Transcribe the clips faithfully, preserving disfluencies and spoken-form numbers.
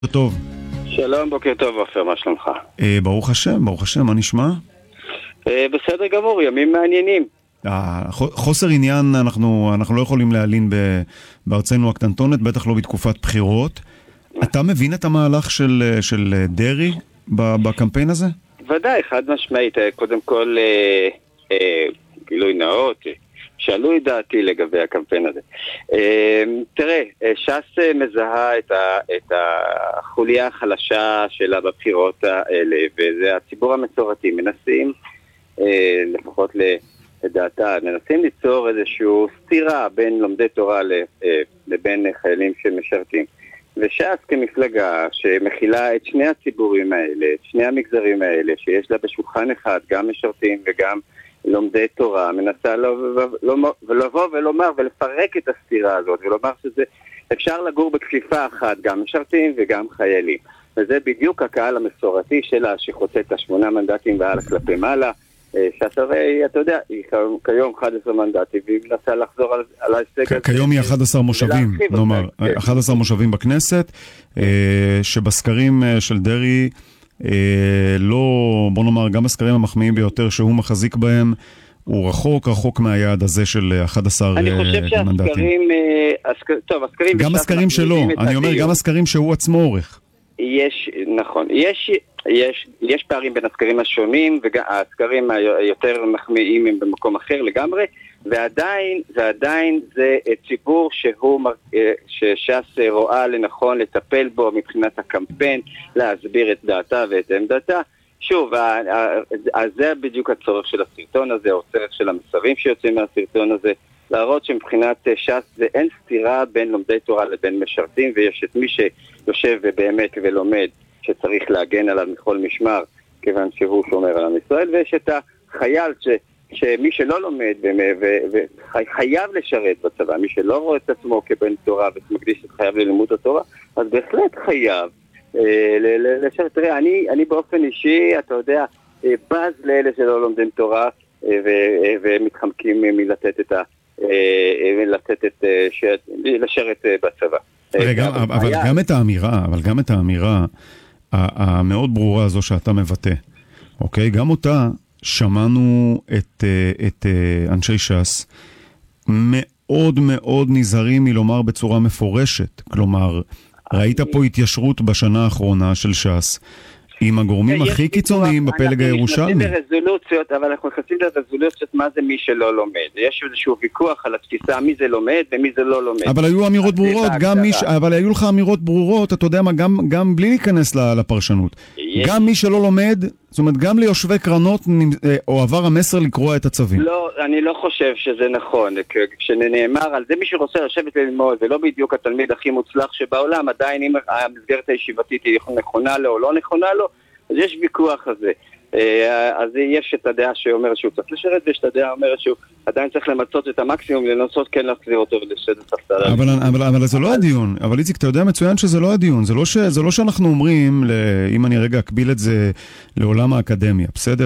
טוב. שלום, בוקר טוב, עופר, מה שלומך? אה, ברוך השם, ברוך השם, מה נשמע? אה, בסדר גמור, ימים מעניינים. אה, חוסר עניין אנחנו, אנחנו לא יכולים להעלין בארצנו הקטנטונת, בטח לא בתקופת בחירות. אתה מבין את המהלך של, של דרי בקמפיין הזה? ודאי, חד משמעית. קודם כל, אה, אה, גילוי נאות, שאלו את דעתי לגבי הקמפיין הזה. אה, תראה, ש"ס מזהה את, ה, את החוליה החלשה שלה בבחירות האלה, וזה הציבור המסורתי. מנסים, אה, לפחות לדעתה, מנסים ליצור איזושהי סתירה בין לומדי תורה לבין חיילים שמשרתים. וש"ס כמפלגה שמכילה את שני הציבורים האלה, את שני המגזרים האלה, שיש לה בשולחן אחד גם משרתים וגם לומדי תורה, מנסה לבוא ולומר ולפרק את הסתירה הזאת, ולומר שזה אפשר לגור בכפיפה אחת, גם משרתים וגם חיילים. וזה בדיוק הקהל המסורתי שלה, שחוצה את השמונה מנדטים והלאה כלפי מעלה. ש"ס הרי, אתה יודע, היא כיום אחד עשר מנדטים, והיא מנסה לחזור על, על ההישג. כיום היא אחד עשר מושבים, נאמר, אחד עשר מושבים בכנסת, שבסקרים של דרי, לא, בוא נאמר, גם הסקרים המחמיאים ביותר שהוא מחזיק בהם, הוא רחוק, רחוק מהיעד הזה של אחד עשר מנדטים. אני חושב שהסקרים, טוב, הסקרים... גם הסקרים שלו, אני אומר, גם הסקרים שהוא עצמו עורך. יש, נכון, יש... יש, יש פערים בין הסקרים השונים, והסקרים היותר מחמיאים הם במקום אחר לגמרי, ועדיין, ועדיין זה ציבור שהוא, שש"ס רואה לנכון לטפל בו מבחינת הקמפיין, להסביר את דעתה ואת עמדתה. שוב, אז זה בדיוק הצורך של הסרטון הזה, או צורך של המסרים שיוצאים מהסרטון הזה, להראות שמבחינת ש"ס זה אין סתירה בין לומדי תורה לבין משרתים, ויש את מי שיושב ובאמת ולומד, שצריך להגן עליו מכל משמר, כיוון שהוא שומר על עם ישראל, ויש את החייל ש, שמי שלא לומד וחייב לשרת בצבא, מי שלא רואה את עצמו כבן תורה ומקדיש את חייו ללימוד התורה, אז בהחלט חייב אה, לשרת. תראה, אני, אני באופן אישי, אתה יודע, אה, בז לאלה שלא לומדים תורה, אה, ו- ומתחמקים מלתת את ה... אה, לתת את... אה, ש- לשרת אה, בצבא. רגע, אה, אבל, אבל גם את האמירה, אבל גם את האמירה, המאוד ברורה הזו שאתה מבטא, אוקיי? גם אותה שמענו את, את אנשי ש"ס מאוד מאוד נזהרים מלומר בצורה מפורשת. כלומר, ראית פה התיישרות בשנה האחרונה של ש"ס עם הגורמים הכי קיצוניים בפלג הירושלמי. אנחנו נכנסים לרזולוציות, אבל אנחנו נכנסים לרזולוציות מה זה מי שלא לומד. יש איזשהו ויכוח על התפיסה מי זה לומד ומי זה לא לומד. אבל היו אמירות ברורות, גם מי ש... אבל היו לך אמירות ברורות, אתה יודע מה, גם, גם בלי להיכנס לפרשנות. יש... גם מי שלא לומד, זאת אומרת, גם ליושבי קרנות או עבר המסר לקרוא את הצווים. לא, אני לא חושב שזה נכון. כשנאמר על זה מי שרוצה לשבת ללמוד, ולא בדיוק התלמיד הכי מוצלח שבעולם, עדיין אם המסגרת הישיבתית היא נכונה לו או לא נכונה לו, אז יש ויכוח הזה. אז יש את הדעה שאומרת שהוא צריך לשרת, ויש את הדעה שאומרת שהוא עדיין צריך למצות את המקסימום, לנסות כן להחזיר אותו ולשרת את הספסל. אבל, אבל, אבל זה לא הדיון. אבל איציק, אתה יודע מצוין שזה לא הדיון. זה לא, ש, זה לא שאנחנו אומרים, אם אני רגע אקביל את זה לעולם האקדמיה, בסדר?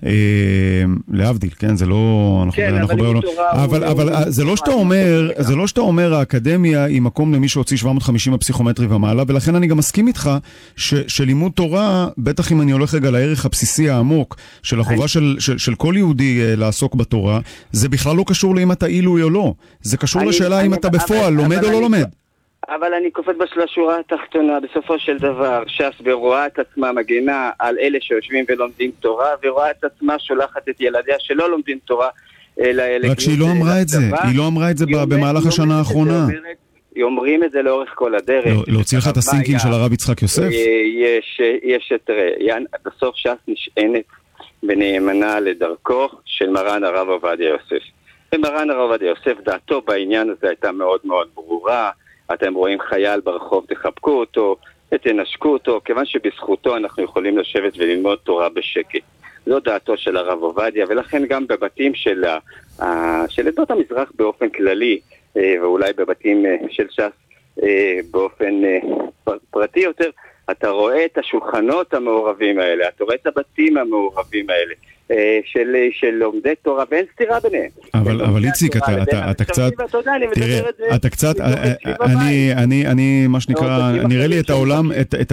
להבדיל, כן? זה לא... כן, אבל בעולם... אבל, אבל זה לא שאתה אומר, זה לא שאתה אומר האקדמיה היא מקום למי שהוציא שבע מאות וחמישים בפסיכומטרי ומעלה, ולכן אני גם מסכים איתך ש, שלימוד תורה, בטח אם אני הולך רגע לערך הבסיסי העמוק של החובה של, של, של כל יהודי לעסוק בתורה, זה בכלל לא קשור לאם אתה עילוי או לא. זה קשור אני, לשאלה אני, אם אתה בפועל אבל, לומד אבל או לא אני, לומד. אבל אני קופץ בשורה התחתונה, בסופו של דבר, ש"ס ורואה את עצמה מגנה על אלה שיושבים ולומדים תורה, ורואה את עצמה שולחת את ילדיה שלא לומדים תורה. רק שהיא לא אמרה את זה. היא לא אמרה את זה במהלך השנה האחרונה. היא אומרים את זה לאורך כל הדרך. להוציא לך את הסינקים של הרב יצחק יוסף? יש, יש את, בסוף ש"ס נשענת ונאמנה לדרכו של מרן הרב עובדיה יוסף. ומרן הרב עובדיה יוסף, דעתו בעניין הזה הייתה מאוד מאוד ברורה. אתם רואים חייל ברחוב, תחבקו אותו, תנשקו אותו, כיוון שבזכותו אנחנו יכולים לשבת וללמוד תורה בשקט. זו דעתו של הרב עובדיה, ולכן גם בבתים של, של עדות המזרח באופן כללי, ואולי בבתים של ש"ס באופן פרטי יותר, אתה רואה את השולחנות המעורבים האלה, אתה רואה את הבתים המעורבים האלה, של, של לומדי תורה, ואין סתירה ביניהם. אבל, אבל איציק, אתה, אתה, אתה קצת, תראה, אתה קצת, אני, אני, אני, מה שנקרא, נראה לי את העולם, את, את